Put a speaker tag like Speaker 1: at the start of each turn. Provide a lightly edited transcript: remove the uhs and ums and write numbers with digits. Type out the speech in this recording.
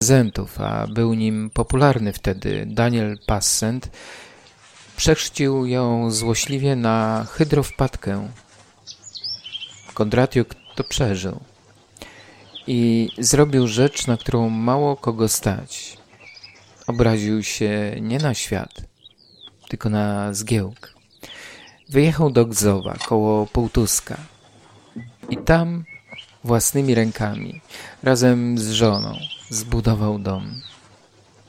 Speaker 1: prezentów, a był nim popularny wtedy Daniel Passent, przechrzcił ją złośliwie na hydrowpadkę. Kondratiuk to przeżył i zrobił rzecz, na którą mało kogo stać. Obraził się nie na świat, tylko na zgiełk. Wyjechał do Gzowa, koło Półtuska i tam własnymi rękami, razem z żoną, zbudował dom.